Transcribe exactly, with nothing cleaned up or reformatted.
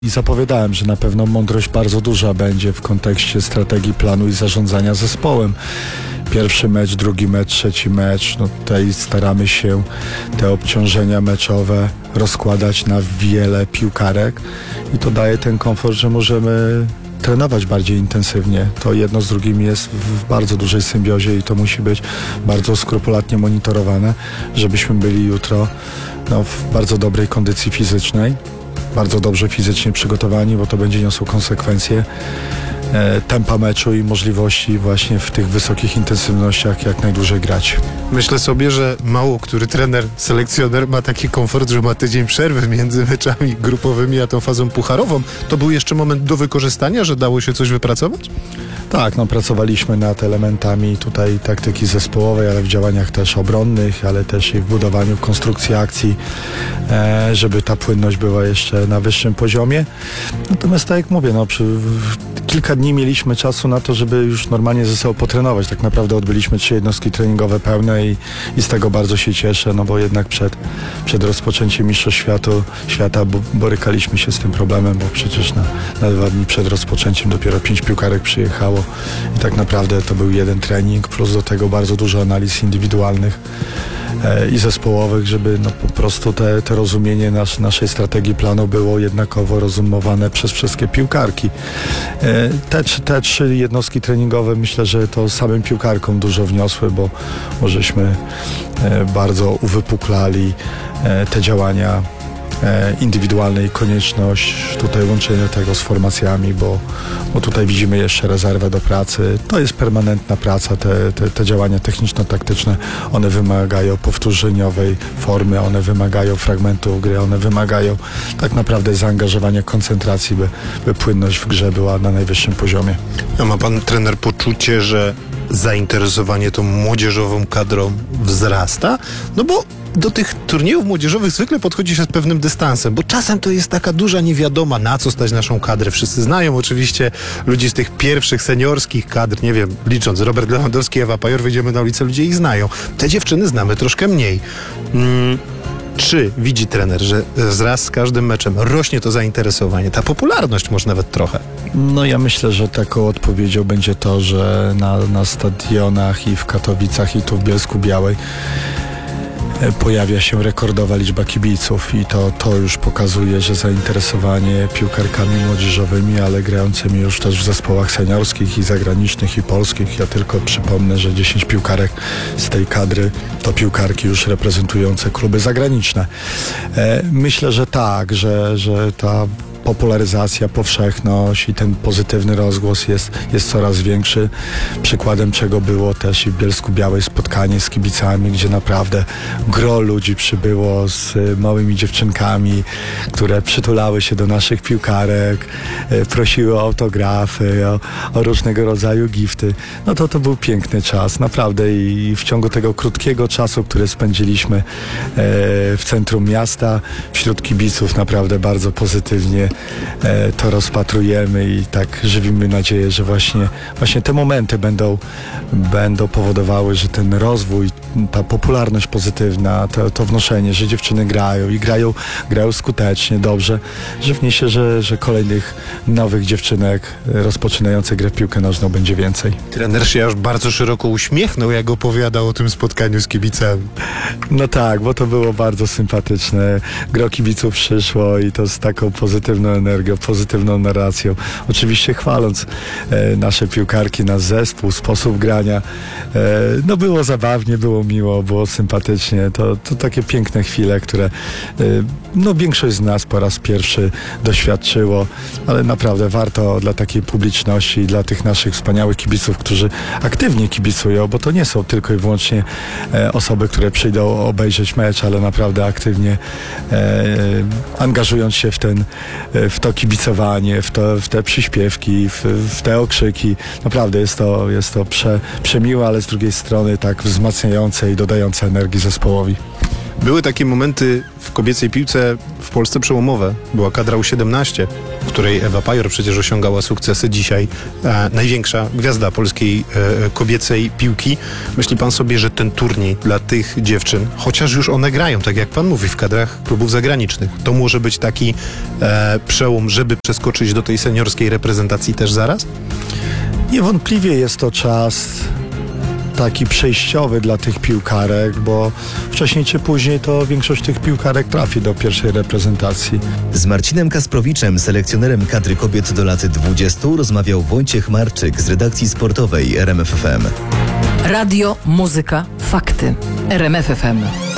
I zapowiadałem, że na pewno mądrość bardzo duża będzie w kontekście strategii planu i zarządzania zespołem. Pierwszy mecz, drugi mecz, trzeci mecz. No tutaj staramy się te obciążenia meczowe rozkładać na wiele piłkarek i to daje ten komfort, że możemy trenować bardziej intensywnie. To jedno z drugim jest w bardzo dużej symbiozie i to musi być bardzo skrupulatnie monitorowane, żebyśmy byli jutro no, w bardzo dobrej kondycji fizycznej, bardzo dobrze fizycznie przygotowani, bo to będzie niosło konsekwencje e, tempa meczu i możliwości właśnie w tych wysokich intensywnościach jak najdłużej grać. Myślę sobie, że mało który trener, selekcjoner ma taki komfort, że ma tydzień przerwy między meczami grupowymi a tą fazą pucharową. To był jeszcze moment do wykorzystania, że dało się coś wypracować? Tak, no pracowaliśmy nad elementami tutaj taktyki zespołowej, ale w działaniach też obronnych, ale też i w budowaniu, w konstrukcji akcji, e, żeby ta płynność była jeszcze na wyższym poziomie. Natomiast tak jak mówię, no przy, w, kilka dni mieliśmy czasu na to, żeby już normalnie ze sobą potrenować. Tak naprawdę odbyliśmy trzy jednostki treningowe pełne i, i z tego bardzo się cieszę, no bo jednak przed, przed rozpoczęciem Mistrzostw Światu, Świata bo, borykaliśmy się z tym problemem, bo przecież na, na dwa dni przed rozpoczęciem dopiero pięć piłkarek przyjechało. I tak naprawdę to był jeden trening, plus do tego bardzo dużo analiz indywidualnych e, i zespołowych, żeby no, po prostu te, te rozumienie nas, naszej strategii planu było jednakowo rozumowane przez wszystkie piłkarki. E, te, te trzy jednostki treningowe myślę, że to samym piłkarkom dużo wniosły, bo, bo żeśmy e, bardzo uwypuklali e, te działania indywidualnej, konieczność tutaj łączenia tego z formacjami, bo, bo tutaj widzimy jeszcze rezerwę do pracy. To jest permanentna praca, te, te, te działania techniczno-taktyczne, one wymagają powtórzeniowej formy, one wymagają fragmentów gry, one wymagają tak naprawdę zaangażowania, koncentracji, by, by płynność w grze była na najwyższym poziomie. A ma pan trener poczucie, że zainteresowanie tą młodzieżową kadrą wzrasta? No bo do tych turniejów młodzieżowych zwykle podchodzi się z pewnym dystansem, bo czasem to jest taka duża niewiadoma, na co stać naszą kadrę. Wszyscy znają oczywiście ludzi z tych pierwszych seniorskich kadr, nie wiem, licząc Robert Lewandowski, Ewa Pajor, wyjdziemy na ulicę, ludzie ich znają. Te dziewczyny znamy troszkę mniej. Hmm. Czy widzi trener, że wraz z każdym meczem rośnie to zainteresowanie, ta popularność może nawet trochę? No ja myślę, że taką odpowiedzią będzie to, że na, na stadionach i w Katowicach i tu w Bielsku-Białej pojawia się rekordowa liczba kibiców i to, to już pokazuje, że zainteresowanie piłkarkami młodzieżowymi, ale grającymi już też w zespołach seniorskich i zagranicznych i polskich. Ja tylko przypomnę, że dziesięć piłkarek z tej kadry to piłkarki już reprezentujące kluby zagraniczne. E, myślę, że tak, że, że ta popularyzacja, powszechność i ten pozytywny rozgłos jest, jest coraz większy. Przykładem czego było też i w Bielsku-Białej spotkanie z kibicami, gdzie naprawdę gro ludzi przybyło z małymi dziewczynkami, które przytulały się do naszych piłkarek, prosiły o autografy, o, o różnego rodzaju gifty. No to to był piękny czas, naprawdę i w ciągu tego krótkiego czasu, który spędziliśmy w centrum miasta, wśród kibiców naprawdę bardzo pozytywnie to rozpatrujemy i tak żywimy nadzieję, że właśnie, właśnie te momenty będą, będą powodowały, że ten rozwój, ta popularność pozytywna, to, to wnoszenie, że dziewczyny grają i grają, grają skutecznie, dobrze, że wniesie, że, że kolejnych nowych dziewczynek rozpoczynających grę w piłkę nożną będzie więcej. Trener się aż bardzo szeroko uśmiechnął, jak opowiadał o tym spotkaniu z kibicami. No tak, bo to było bardzo sympatyczne. Gro kibiców przyszło i to z taką pozytywną energią, pozytywną narracją. Oczywiście chwaląc e, nasze piłkarki, nasz zespół, sposób grania. E, no było zabawnie, było miło, było sympatycznie. To, to takie piękne chwile, które e, no większość z nas po raz pierwszy doświadczyło, ale naprawdę warto dla takiej publiczności i dla tych naszych wspaniałych kibiców, którzy aktywnie kibicują, bo to nie są tylko i wyłącznie e, osoby, które przyjdą obejrzeć mecz, ale naprawdę aktywnie e, angażując się w ten w to kibicowanie, w, to, w te przyśpiewki, w, w te okrzyki. Naprawdę jest to, jest to prze, przemiłe, ale z drugiej strony tak wzmacniające i dodające energii zespołowi. Były takie momenty w kobiecej piłce w Polsce przełomowe. Była kadra U siedemnaście, w której Ewa Pajor przecież osiągała sukcesy. Dzisiaj e, największa gwiazda polskiej e, kobiecej piłki. Myśli pan sobie, że ten turniej dla tych dziewczyn, chociaż już one grają, tak jak pan mówi, w kadrach klubów zagranicznych, to może być taki e, przełom, żeby przeskoczyć do tej seniorskiej reprezentacji też zaraz? Niewątpliwie jest to czas taki przejściowy dla tych piłkarek, bo wcześniej czy później to większość tych piłkarek trafi do pierwszej reprezentacji. Z Marcinem Kasprowiczem, selekcjonerem kadry kobiet do lat dwudziestu, rozmawiał Wojciech Marczyk z redakcji sportowej R M F F M. Radio, muzyka, fakty. R M F F M.